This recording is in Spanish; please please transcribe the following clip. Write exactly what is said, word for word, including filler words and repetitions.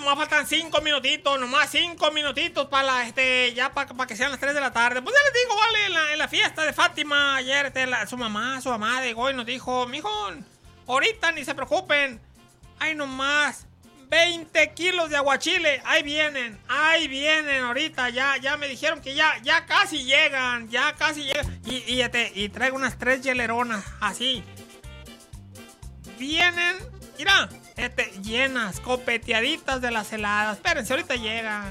nomás faltan cinco minutitos, nomás cinco minutitos para la, este, ya para pa que sean las tres de la tarde. Pues ya les digo, vale, en la, en la fiesta de Fátima, ayer, este, la, su mamá, su mamá de Goy nos dijo, mijo, ahorita ni se preocupen, ay nomás, veinte kilos de aguachile, ahí vienen, ahí vienen ahorita, ya, ya me dijeron que ya, ya casi llegan, ya casi llegan, y, y, este, y traigo unas tres hieleronas, así, vienen, mira, este, llenas, copeteaditas de las heladas, espérense, ahorita llegan.